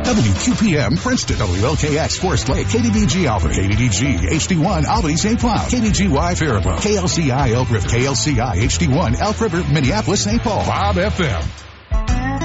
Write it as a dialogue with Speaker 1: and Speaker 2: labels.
Speaker 1: WQPM Princeton, WLKX Forest Lake, KDDG Alpha, KDDG HD1 Albany St. Cloud, KDGY Faribault, KLCI Elk River, KLCI HD1 Elk River, Minneapolis St. Paul, Bob FM.